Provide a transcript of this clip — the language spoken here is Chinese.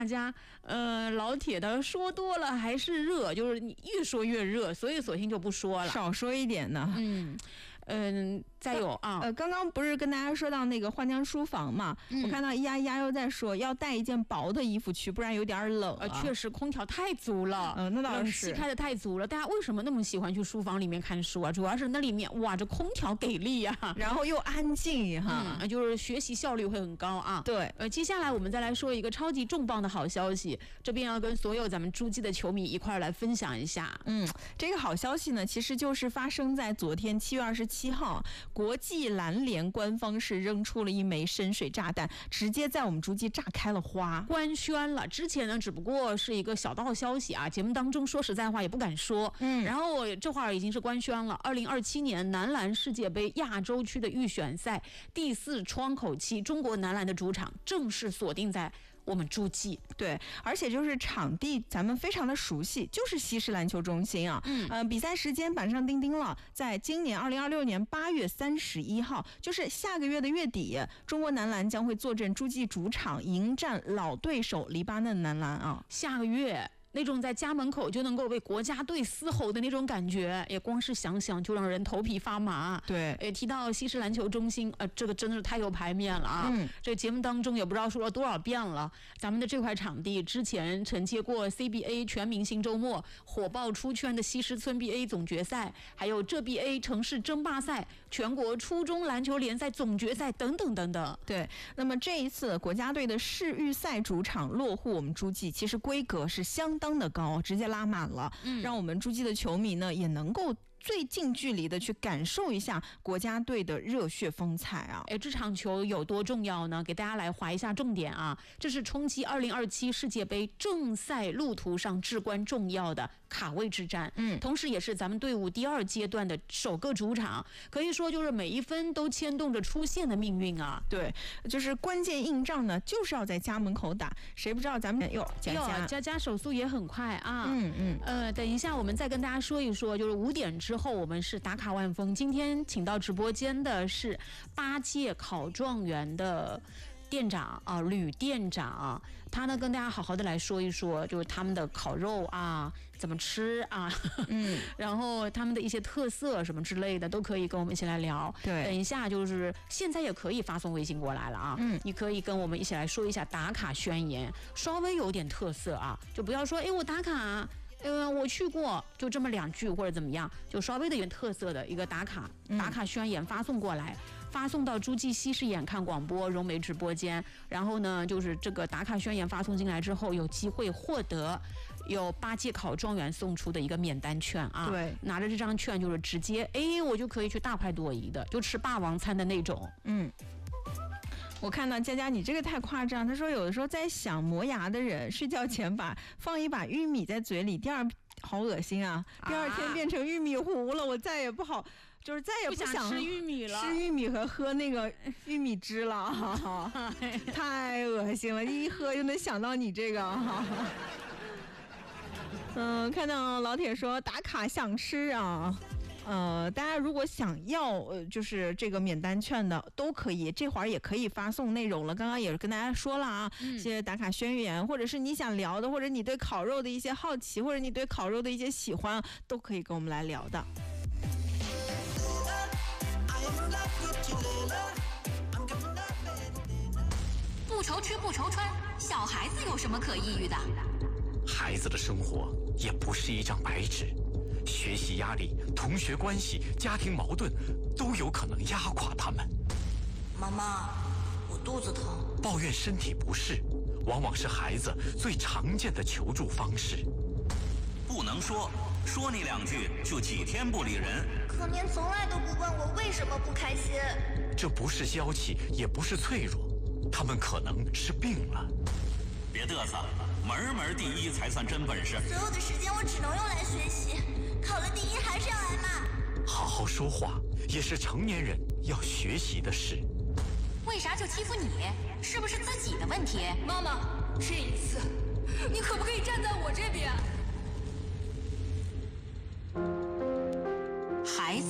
大家老铁的说多了还是热，就是你越说越热，所以索性就不说了， 少说一点呢。 再有刚刚不是跟大家说到那个换江书房嘛，我看到丫又在说要带一件薄的衣服去，不然有点冷确实空调太足了， 那倒是冷气开的太足了。大家为什么那么喜欢去书房里面看书啊？主要是那里面哇，这空调给力啊， 然后又安静哈， 就是学习效率会很高啊。 对， 接下来我们再来说一个超级重磅的好消息，这边要跟所有咱们诸暨的球迷一块来分享一下。 这个好消息呢，其实就是发生在昨天7月27号，国际篮联官方是扔出了一枚深水炸弹，直接在我们诸暨炸开了花， 官宣了。之前呢，只不过是一个小道消息啊，节目当中说实在话也不敢说。然后这会儿已经是官宣了，2027年男篮世界杯亚洲区的预选赛第4窗口期，中国男篮的主场正式锁定在我们诸暨。 对，而且就是场地咱们非常的熟悉，就是西式篮球中心啊。比赛时间板上钉钉了，在今年2026年8月31号，就是下个月的月底，中国男篮将会坐镇诸暨主场迎战老对手黎巴嫩男篮啊。 下个月那种在家门口就能够为国家队嘶吼的那种感觉，也光是想想就让人头皮发麻。 对， 提到西式篮球中心，这个真的是太有排面了啊！这个节目当中也不知道说了多少遍了。咱们的这块场地之前承接过 CBA 全明星周末、火爆出圈的西施村 BA 总决赛，还有浙 BA 城市争霸赛、全国初中篮球联赛总决赛等等等等。 对，那么这一次国家队的世预赛主场落户我们诸暨，其实规格是相当的高，直接拉满了，让我们诸暨的球迷呢也能够最近距离的去感受一下国家队的热血风采啊！ 这场球有多重要呢？给大家来划一下重点啊！这是冲击2027世界杯正赛路途上至关重要的卡位之战，同时也是咱们队伍第2阶段的首个主场，可以说就是每一分都牵动着出线的命运啊！ 对，就是关键硬仗呢，就是要在家门口打，谁不知道咱们佳手速也很快啊！等一下我们再跟大家说一说，就是5点之后我们是打卡万丰，今天请到直播间的是8届考状元的店长啊，吕店长，他呢跟大家好好的来说一说，就是他们的烤肉啊怎么吃啊，然后他们的一些特色什么之类的都可以跟我们一起来聊。 对， 等一下就是现在也可以发送微信过来了啊，你可以跟我们一起来说一下打卡宣言，稍微有点特色啊，就不要说我打卡。我去过，就这么2句或者怎么样，就稍微的有点特色的一个打卡宣言发送过来，发送到诸暨西视眼看广播融媒直播间，然后呢，就是这个打卡宣言发送进来之后，有机会获得有8届考状元送出的一个免单券啊。 对， 拿着这张券就是直接我就可以去大快朵颐的，就吃霸王餐的那种。 我看到佳佳你这个太夸张，他说有的时候在想磨牙的人睡觉前放一把玉米在嘴里，好恶心啊！第2天变成玉米糊了，我再也不想吃玉米了， 吃玉米和喝那个玉米汁了，太恶心了！一喝就能想到你这个。看到老铁说打卡想吃啊。大家如果想要就是这个免单券的都可以，这会儿也可以发送内容了。刚刚也是跟大家说了啊，这些打卡宣言，或者是你想聊的，或者你对烤肉的一些好奇，或者你对烤肉的一些喜欢，都可以跟我们来聊的。 不愁吃不愁穿，小孩子有什么可抑郁的？ 孩子的生活也不是一张白纸，学习压力、同学关系、家庭矛盾都有可能压垮他们。 妈妈，我肚子疼。 抱怨身体不适，往往是孩子最常见的求助方式。 不能说你2句就几天不理人。 可您从来都不问我为什么不开心。 这不是娇气，也不是脆弱，他们可能是病了。 别嘚瑟，门第一才算真本事。 所有的时间我只能用来学习，考了第1还是要挨骂。 好好说话也是成年人要学习的事。 为啥就欺负你？是不是自己的问题？ 妈妈，这一次你可不可以站在我这边？